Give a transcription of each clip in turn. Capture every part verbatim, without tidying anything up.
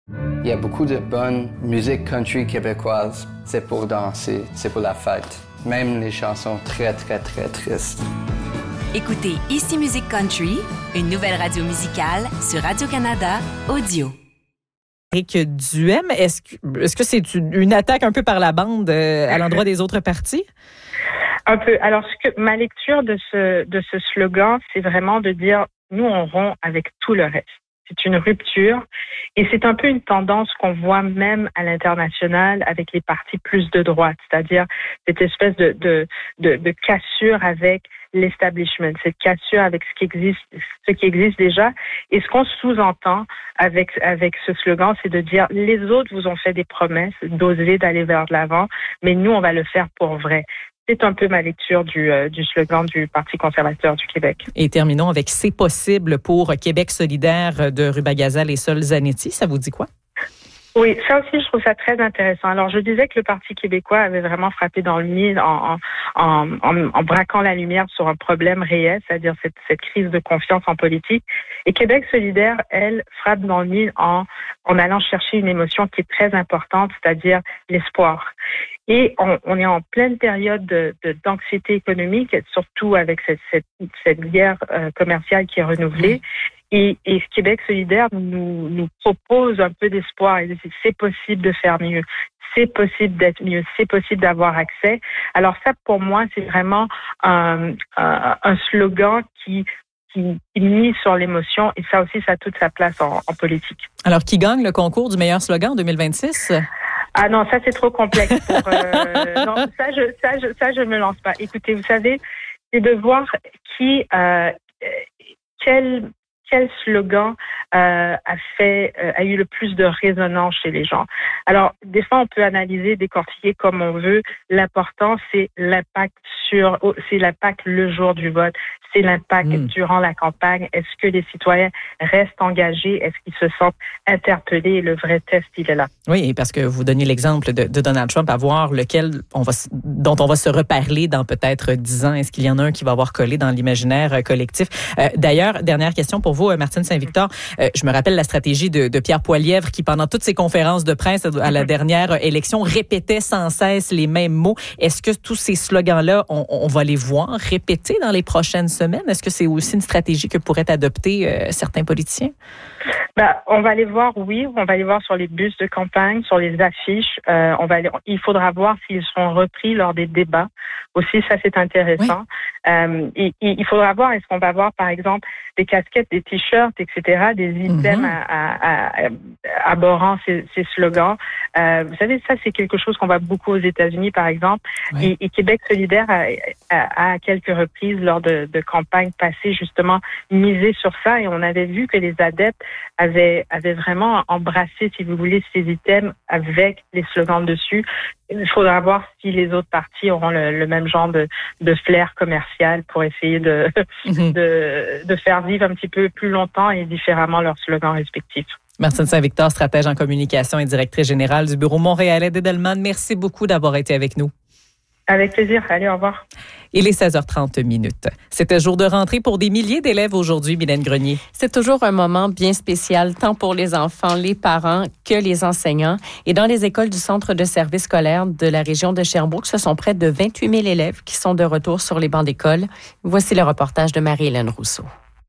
Il y a beaucoup de bonne musique country québécoise. C'est pour danser, c'est pour la fête. Même les chansons très, très, très tristes. Écoutez Ici Musique Country, une nouvelle radio musicale sur Radio-Canada Audio. Éric Duhem, est-ce que, est-ce que c'est une attaque un peu par la bande euh, à l'endroit des autres partis? Un peu. Alors, ce que, ma lecture de ce, de ce slogan, c'est vraiment de dire, nous, on rompt avec tout le reste. C'est une rupture et c'est un peu une tendance qu'on voit même à l'international avec les partis plus de droite, c'est-à-dire cette espèce de, de, de, de cassure avec l'establishment, cette cassure avec ce qui existe, ce qui existe déjà. Et ce qu'on sous-entend avec, avec ce slogan, c'est de dire les autres vous ont fait des promesses, d'oser d'aller vers de l'avant, mais nous, on va le faire pour vrai. C'est un peu ma lecture du, euh, du slogan du Parti conservateur du Québec. Et terminons avec « C'est possible » pour Québec solidaire de Rubagazal et Sol Zanetti. Ça vous dit quoi? Oui, ça aussi, je trouve ça très intéressant. Alors, je disais que le Parti québécois avait vraiment frappé dans le mille en, en, en, en braquant la lumière sur un problème réel, c'est-à-dire cette, cette crise de confiance en politique. Et Québec solidaire, elle, frappe dans le mille en, en allant chercher une émotion qui est très importante, c'est-à-dire l'espoir. Et on, on est en pleine période de, de, d'anxiété économique, surtout avec cette, cette, cette guerre euh, commerciale qui est renouvelée. Et, et Québec solidaire nous, nous propose un peu d'espoir. Et c'est possible de faire mieux. C'est possible d'être mieux. C'est possible d'avoir accès. Alors ça, pour moi, c'est vraiment un, un, un slogan qui, qui, qui mise sur l'émotion. Et ça aussi, ça a toute sa place en, en politique. Alors, qui gagne le concours du meilleur slogan en deux mille vingt-six? Ah non, ça c'est trop complexe pour. Euh, non, ça je, ça je, ça je me lance pas. Écoutez, vous savez, c'est de voir qui, euh, quel, quel slogan euh, a fait, euh, a eu le plus de résonance chez les gens. Alors, des fois, on peut analyser, décortiquer comme on veut. L'important, c'est l'impact sur, c'est l'impact le jour du vote. C'est l'impact mmh. durant la campagne. Est-ce que les citoyens restent engagés? Est-ce qu'ils se sentent interpellés? Le vrai test, il est là. Oui, parce que vous donniez l'exemple de, de Donald Trump, à voir lequel on va, dont on va se reparler dans peut-être dix ans. Est-ce qu'il y en a un qui va avoir collé dans l'imaginaire collectif? Euh, d'ailleurs, dernière question pour vous, Martine Saint-Victor. Euh, je me rappelle la stratégie de, de Pierre Poilievre qui, pendant toutes ses conférences de presse à la dernière élection, répétait sans cesse les mêmes mots. Est-ce que tous ces slogans-là, on, on va les voir répéter dans les prochaines semaines? Est-ce que c'est aussi une stratégie que pourraient adopter euh, certains politiciens? Ben, on va les voir, oui. On va les voir sur les bus de campagne, sur les affiches. Euh, on va les, il faudra voir s'ils seront repris lors des débats. Aussi, ça, c'est intéressant. Oui. Euh, et, et, il faudra voir, est-ce qu'on va voir, par exemple, des casquettes, des t-shirts, et cetera, des items mm-hmm. à, à, à, abhorrant ces, ces slogans. Euh, vous savez, ça, c'est quelque chose qu'on voit beaucoup aux États-Unis, par exemple. Oui. Et, et Québec solidaire a, a, a, à quelques reprises, lors de, de campagnes passées, justement, misé sur ça. Et on avait vu que les adeptes avaient, avaient vraiment embrassé, si vous voulez, ces items avec les slogans dessus. Il faudra voir si les autres partis auront le, le même genre de, de flair commercial pour essayer de, mm-hmm. de, de faire vivre un petit peu plus longtemps et différemment leurs slogans respectifs. Martine Saint-Victor, stratège en communication et directrice générale du bureau montréalais d'Edelman. Merci beaucoup d'avoir été avec nous. Avec plaisir. Allez, au revoir. Il est seize heures trente minutes. C'était jour de rentrée pour des milliers d'élèves aujourd'hui, Mylène Grenier. C'est toujours un moment bien spécial, tant pour les enfants, les parents que les enseignants. Et dans les écoles du Centre de service scolaire de la région de Sherbrooke, ce sont près de vingt-huit mille élèves qui sont de retour sur les bancs d'école. Voici le reportage de Marie-Hélène Rousseau.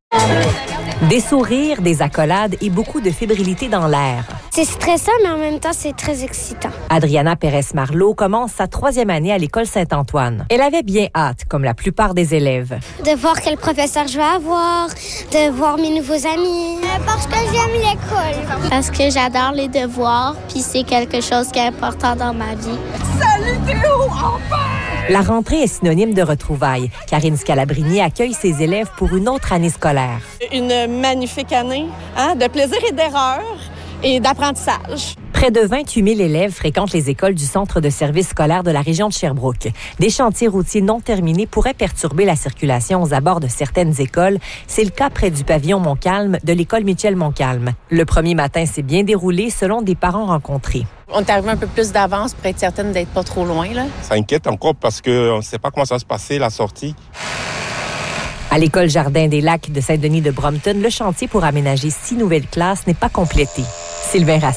Des sourires, des accolades et beaucoup de fébrilité dans l'air. C'est stressant, mais en même temps, c'est très excitant. Adriana Pérez-Marleau commence sa troisième année à l'école Saint-Antoine. Elle avait bien hâte, comme la plupart des élèves. De voir quel professeur je vais avoir, de voir mes nouveaux amis. Euh, parce que j'aime l'école. Parce que j'adore les devoirs, puis c'est quelque chose qui est important dans ma vie. Salut Théo, enfin! La rentrée est synonyme de retrouvailles. Karine Scalabrini accueille ses élèves pour une autre année scolaire. Une magnifique année, hein, de plaisir et d'erreur et d'apprentissage. Près de vingt-huit mille élèves fréquentent les écoles du Centre de service scolaire de la région de Sherbrooke. Des chantiers routiers non terminés pourraient perturber la circulation aux abords de certaines écoles. C'est le cas près du pavillon Montcalm de l'école Michel Montcalm. Le premier matin s'est bien déroulé selon des parents rencontrés. On est arrivé un peu plus d'avance pour être certaine d'être pas trop loin, là. Ça inquiète encore parce qu'on ne sait pas comment ça va se passer, la sortie. À l'école Jardin des Lacs de Saint-Denis de Brompton, le chantier pour aménager six nouvelles classes n'est pas complété. Sylvain Racine.